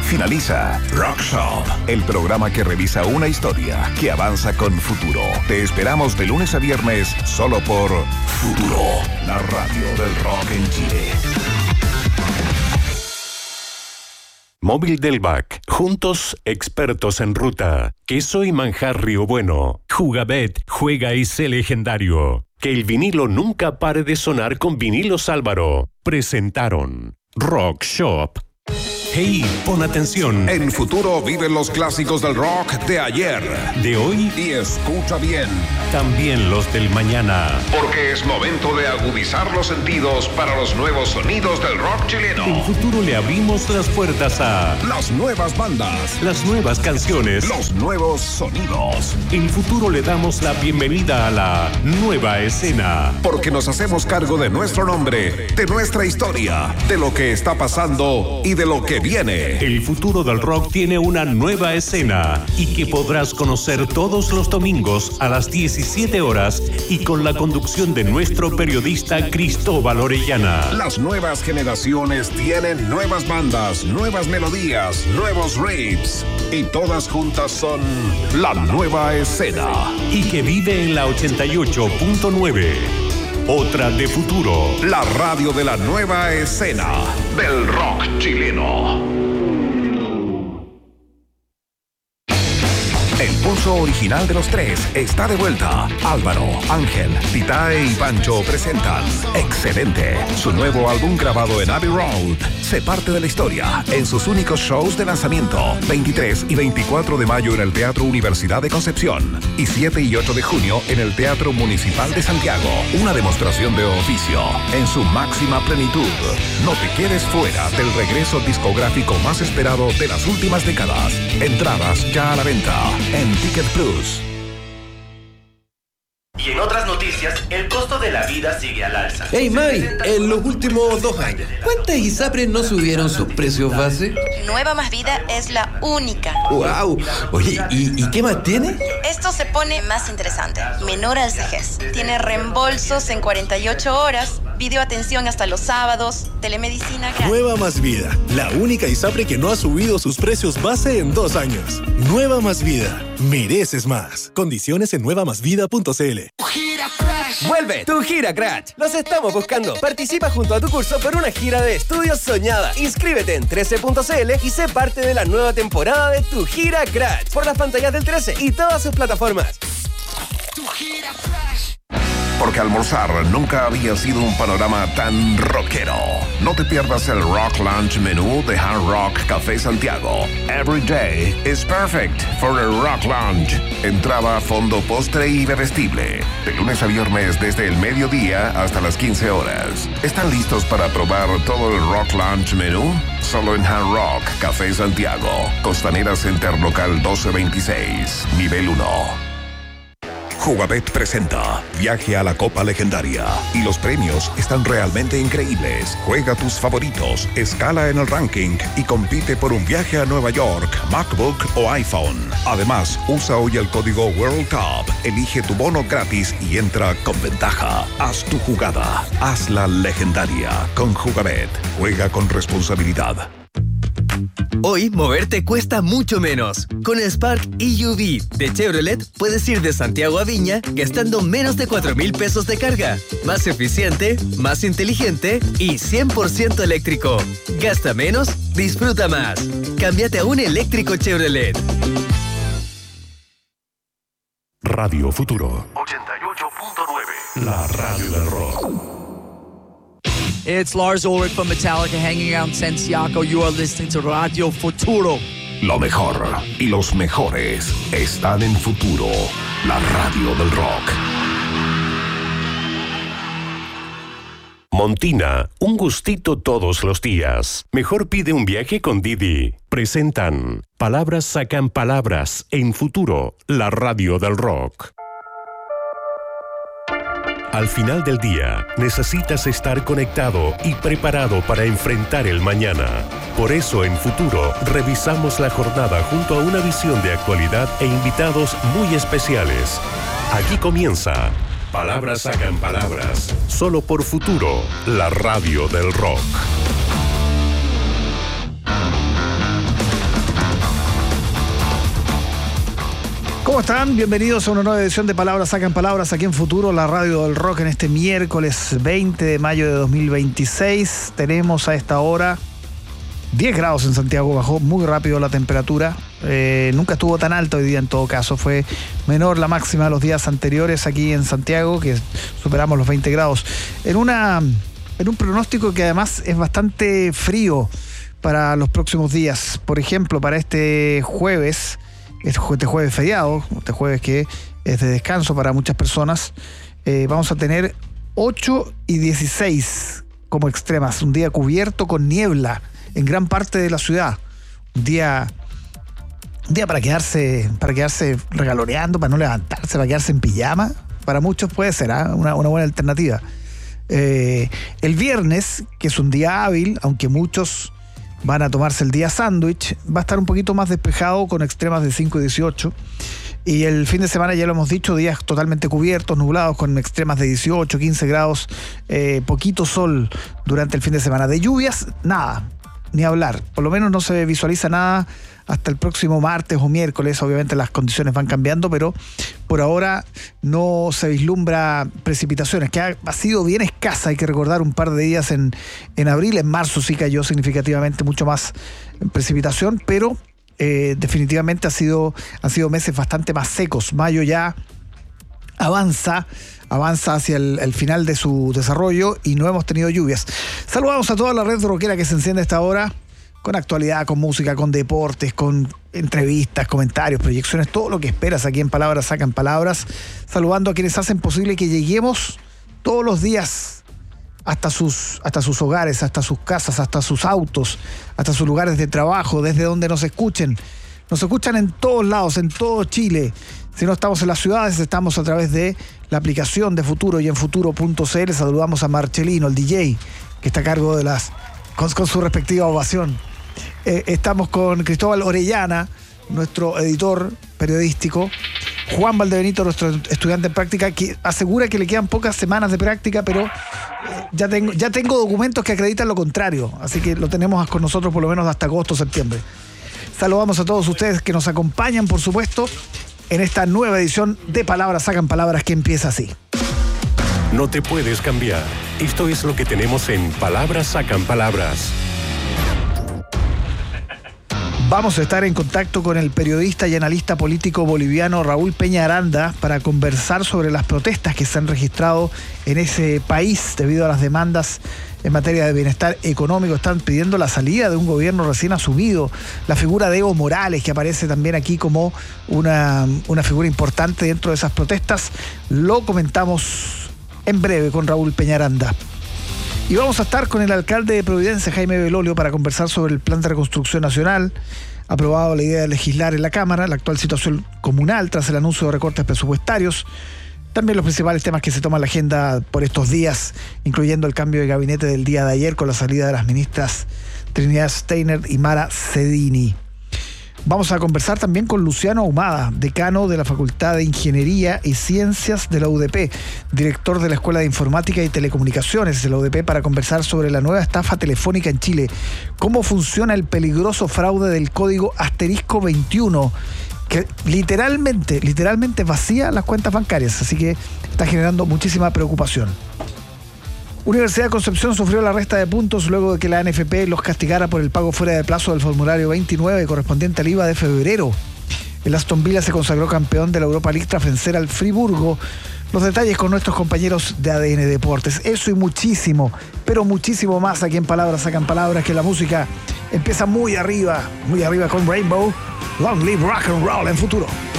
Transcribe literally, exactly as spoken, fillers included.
finaliza Rock Shop, el programa que revisa una historia que avanza con futuro. Te esperamos de lunes a viernes solo por Futuro, la radio del rock en Chile. Móvil del Bac. Juntos, expertos en ruta. Queso y manjar Río Bueno. Jugabet, juega y sé legendario. Que el vinilo nunca pare de sonar con Vinilos Álvaro. Presentaron Rock Shop. Hey, pon atención. En Futuro viven los clásicos del rock de ayer, de hoy y escucha bien, también los del mañana. Porque es momento de agudizar los sentidos para los nuevos sonidos del rock chileno. En Futuro le abrimos las puertas a las nuevas bandas, las nuevas canciones, los nuevos sonidos. En Futuro le damos la bienvenida a la nueva escena. Porque nos hacemos cargo de nuestro nombre, de nuestra historia, de lo que está pasando y de lo que viene. El futuro del rock tiene una nueva escena y que podrás conocer todos los domingos a las diecisiete horas y con la conducción de nuestro periodista Cristóbal Orellana. Las nuevas generaciones tienen nuevas bandas, nuevas melodías, nuevos riffs y todas juntas son la nueva escena. Y que vive en la ochenta y ocho punto nueve. Otra de Futuro. La radio de la nueva escena del rock chileno. El pulso original de los tres está de vuelta. Álvaro, Ángel, Titae y Pancho presentan Excelente, su nuevo álbum grabado en Abbey Road. Se parte de la historia en sus únicos shows de lanzamiento, veintitrés y veinticuatro de mayo en el Teatro Universidad de Concepción y siete y ocho de junio en el Teatro Municipal de Santiago. Una demostración de oficio en su máxima plenitud. No te quedes fuera del regreso discográfico más esperado de las últimas décadas. Entradas ya a la venta en Ticket Plus. Y en otras noticias, el costo de la vida sigue al alza. Hey Mai, en los últimos dos años, ¿cuántas ISAPRES no subieron sus precios base? Nueva Más Vida es la única. ¡Wow! Oye, ¿y, y qué más tiene? Esto se pone más interesante. Menor al Cegés. Tiene reembolsos en cuarenta y ocho horas, videoatención hasta los sábados, telemedicina gratis. Nueva Más Vida, la única ISAPRE que no ha subido sus precios base en dos años. Nueva Más Vida, mereces más. Condiciones en nueva más vida punto c l. Vuelve tu Gira Crash. Los estamos buscando. Participa junto a tu curso por una gira de estudios soñada. Inscríbete en trece punto c l y sé parte de la nueva temporada de tu Gira Crash por las pantallas del trece y todas sus plataformas. Tu Gira Crash. Porque almorzar nunca había sido un panorama tan rockero. No te pierdas el Rock Lunch menú de Hard Rock Café Santiago. Every day is perfect for a Rock Lunch. Entrada, fondo, postre y bebestible. De lunes a viernes desde el mediodía hasta las quince horas. ¿Están listos para probar todo el Rock Lunch menú? Solo en Hard Rock Café Santiago. Costanera Center Local doce veintiséis, nivel uno. Jugabet presenta Viaje a la Copa Legendaria y los premios están realmente increíbles. Juega tus favoritos, escala en el ranking y compite por un viaje a Nueva York, MacBook o iPhone. Además, usa hoy el código World Cup, elige tu bono gratis y entra con ventaja. Haz tu jugada, hazla legendaria con Jugabet. Juega con responsabilidad. Hoy, moverte cuesta mucho menos. Con el Spark E U V de Chevrolet, puedes ir de Santiago a Viña gastando menos de cuatro mil pesos de carga. Más eficiente, más inteligente y cien por ciento eléctrico. Gasta menos, disfruta más. Cámbiate a un eléctrico Chevrolet. Radio Futuro ochenta y ocho punto nueve. La radio del rock. It's Lars Ulrich from Metallica hanging out in Santiago. You are listening to Radio Futuro. Lo mejor y los mejores están en Futuro, la radio del rock. Montina, un gustito todos los días. Mejor pide un viaje con Didi. Presentan Palabras sacan palabras en Futuro, la radio del rock. Al final del día, necesitas estar conectado y preparado para enfrentar el mañana. Por eso, en Futuro, revisamos la jornada junto a una visión de actualidad e invitados muy especiales. Aquí comienza Palabras sacan palabras, solo por Futuro, la radio del rock. ¿Cómo están? Bienvenidos a una nueva edición de Palabras Sacan Palabras aquí en Futuro, la radio del rock, en este miércoles veinte de mayo de dos mil veintiséis. Tenemos a esta hora diez grados en Santiago, bajó muy rápido la temperatura. Eh, nunca estuvo tan alto hoy día en todo caso, fue menor la máxima de los días anteriores aquí en Santiago, que superamos los veinte grados. En, una, en un pronóstico que además es bastante frío para los próximos días. Por ejemplo, para este jueves... Este jueves feriado, este jueves que es de descanso para muchas personas, eh, vamos a tener ocho y dieciséis como extremas. Un día cubierto con niebla en gran parte de la ciudad. Un día, un día para quedarse, para quedarse regaloneando, para no levantarse, para quedarse en pijama. Para muchos puede ser, ¿eh? una, una buena alternativa. Eh, el viernes, que es un día hábil, aunque muchos van a tomarse el día sándwich, va a estar un poquito más despejado con extremas de cinco y dieciocho. Y el fin de semana, ya lo hemos dicho, días totalmente cubiertos, nublados, con extremas de dieciocho, quince grados, eh, poquito sol durante el fin de semana. De lluvias, nada, ni hablar. Por lo menos no se visualiza nada hasta el próximo martes o miércoles. Obviamente las condiciones van cambiando, pero por ahora no se vislumbra precipitaciones, que ha, ha sido bien escasa. Hay que recordar un par de días en, en abril. En marzo sí cayó significativamente mucho más precipitación, pero eh, definitivamente ha sido, han sido meses bastante más secos. Mayo ya avanza, avanza hacia el, el final de su desarrollo y no hemos tenido lluvias. Saludamos a toda la red rockera que se enciende a esta hora, con actualidad, con música, con deportes, con entrevistas, comentarios, proyecciones, todo lo que esperas aquí en Palabras Sacan Palabras. Saludando a quienes hacen posible que lleguemos todos los días hasta sus, hasta sus hogares, hasta sus casas, hasta sus autos, hasta sus lugares de trabajo, desde donde nos escuchen. Nos escuchan en todos lados, en todo Chile. Si no estamos en las ciudades, estamos a través de la aplicación de Futuro y en futuro punto c l. Saludamos a Marcelino, el D J, que está a cargo de las... con, con su respectiva ovación. Eh, estamos con Cristóbal Orellana, nuestro editor periodístico. Juan Valdebenito, nuestro estudiante en práctica, que asegura que le quedan pocas semanas de práctica, pero eh, ya tengo, ya tengo documentos que acreditan lo contrario. Así que lo tenemos con nosotros por lo menos hasta agosto o septiembre. Saludamos a todos ustedes que nos acompañan, por supuesto, en esta nueva edición de Palabras Sacan Palabras, que empieza así. No te puedes cambiar. Esto es lo que tenemos en Palabras Sacan Palabras. Vamos a estar en contacto con el periodista y analista político boliviano Raúl Peña Aranda para conversar sobre las protestas que se han registrado en ese país debido a las demandas en materia de bienestar económico. Están pidiendo la salida de un gobierno recién asumido. La figura de Evo Morales, que aparece también aquí como una, una figura importante dentro de esas protestas, lo comentamos en breve con Raúl Peña Aranda. Y vamos a estar con el alcalde de Providencia, Jaime Belolio, para conversar sobre el plan de reconstrucción nacional. Ha aprobado la idea de legislar en la Cámara, la actual situación comunal tras el anuncio de recortes presupuestarios. También los principales temas que se toman la agenda por estos días, incluyendo el cambio de gabinete del día de ayer con la salida de las ministras Trinidad Steiner y Mara Cedini. Vamos a conversar también con Luciano Ahumada, decano de la Facultad de Ingeniería y Ciencias de la U D P, director de la Escuela de Informática y Telecomunicaciones de la U D P, para conversar sobre la nueva estafa telefónica en Chile, cómo funciona el peligroso fraude del código asterisco veintiuno, que literalmente, literalmente vacía las cuentas bancarias, así que está generando muchísima preocupación. Universidad de Concepción sufrió la resta de puntos luego de que la A N F P los castigara por el pago fuera de plazo del formulario veintinueve correspondiente al I V A de febrero. El Aston Villa se consagró campeón de la Europa League tras vencer al Friburgo. Los detalles con nuestros compañeros de A D N Deportes. Eso y muchísimo, pero muchísimo más aquí en Palabras Sacan Palabras, que la música empieza muy arriba, muy arriba con Rainbow. Long live rock and roll en Futuro.